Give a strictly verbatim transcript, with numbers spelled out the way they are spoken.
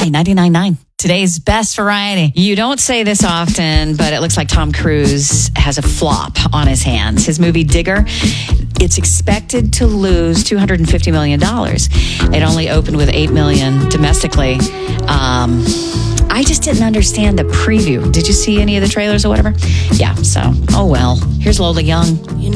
only ninety-nine nine. Today's best variety. You don't say this often, but it looks like Tom Cruise has a flop on his hands. His movie Digger, it's expected to lose two hundred fifty million dollars. It only opened with eight million dollars domestically. Um, I just didn't understand the preview. Did you see any of the trailers or whatever? Yeah, so, oh well. Here's Lola Young. You know